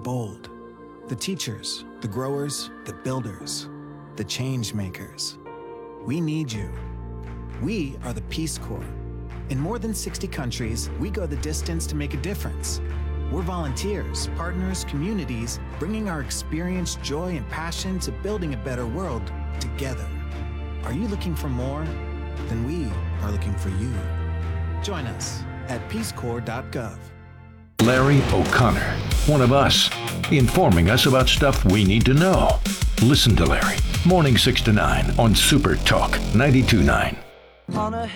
bold. The teachers, the growers, the builders, the change makers. We need you. We are the Peace Corps. In more than 60 countries, we go the distance to make a difference. We're volunteers, partners, communities, bringing our experience, joy, and passion to building a better world together. Are you looking for more? Then we are looking for you. Join us at peacecorps.gov. Larry O'Connor, one of us, informing us about stuff we need to know. Listen to Larry, morning 6 to 9 on Super Talk 92.9.